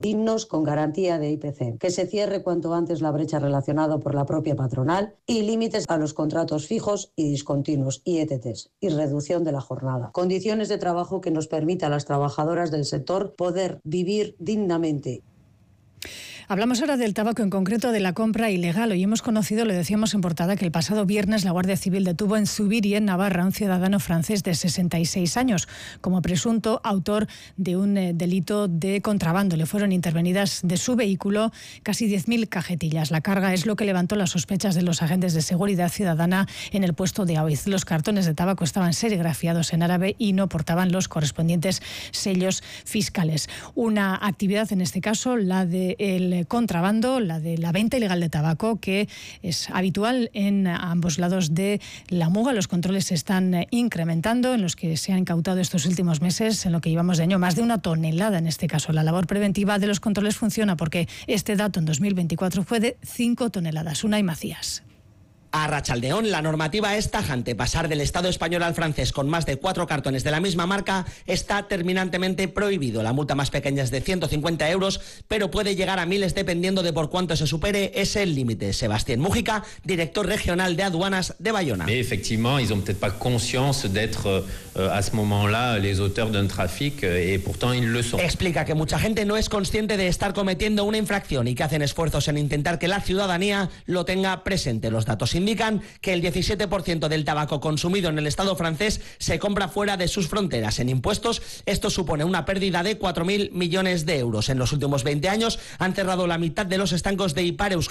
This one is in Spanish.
dignos con garantía de IPC, que se cierre cuanto antes la brecha relacionada por la propia patronal y límites a los contratos fijos y discontinuos y ETTs y reducción de la jornada. Condiciones de trabajo que nos permita a las trabajadoras del sector poder vivir dignamente. Hablamos ahora del tabaco, en concreto de la compra ilegal. Hoy hemos conocido, lo decíamos en portada, que el pasado viernes la Guardia Civil detuvo en Zubiri, en Navarra, a un ciudadano francés de 66 años como presunto autor de un delito de contrabando. Le fueron intervenidas de su vehículo casi 10.000 cajetillas. La carga es lo que levantó las sospechas de los agentes de seguridad ciudadana en el puesto de Aoiz. Los cartones de tabaco estaban serigrafiados en árabe y no portaban los correspondientes sellos fiscales. Una actividad, en este caso, la del contrabando, la de la venta ilegal de tabaco, que es habitual en ambos lados de la Muga. Los controles se están incrementando, en los que se han incautado estos últimos meses, en lo que llevamos de año, más de 1 tonelada en este caso. La labor preventiva de los controles funciona porque este dato en 2024 fue de 5 toneladas. Unai Macías. A Arratsaldeón, la normativa es tajante. Pasar del Estado español al francés con más de 4 cartones de la misma marca está terminantemente prohibido. La multa más pequeña es de 150 euros, pero puede llegar a miles dependiendo de por cuánto se supere ese límite. Sebastián Mújica, director regional de aduanas de Bayona. Mais effectivement, ils n'ont peut-être pas conscience d'être à ce moment-là les auteurs d'un trafic et pourtant ils le sont. Explica que mucha gente no es consciente de estar cometiendo una infracción y que hacen esfuerzos en intentar que la ciudadanía lo tenga presente. Los datos indican que el 17% del tabaco consumido en el Estado francés se compra fuera de sus fronteras. En impuestos, esto supone una pérdida de 4.000 millones de euros. En los últimos 20 años han cerrado la mitad de los estancos de Ipar Euskadi